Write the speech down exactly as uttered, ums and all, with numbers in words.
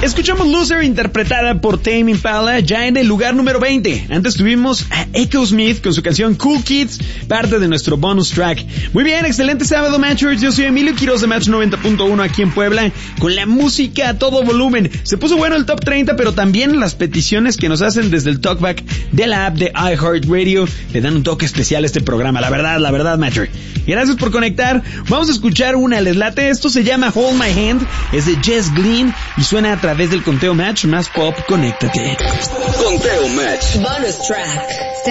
Escuchamos Loser interpretada por Tame Impala ya en el lugar número veinte. Antes tuvimos a Echo Smith con su canción Cool Kids, parte de nuestro bonus track. Muy bien, excelente sábado, Matchers. Yo soy Emilio Quiroz de Match noventa punto uno aquí en Puebla, con la música a todo volumen. Se puso bueno el top treinta, pero también las peticiones que nos hacen desde el talkback de la app de iHeartRadio le dan un toque especial a este programa. La verdad, la verdad, Matcher. Gracias por conectar. Vamos a escuchar una, ¿les late? Esto se llama Hold My Hand, es de Jess Glynn y suena a través del Conteo Match más pop. Conéctate. Conteo Match. Bonus track.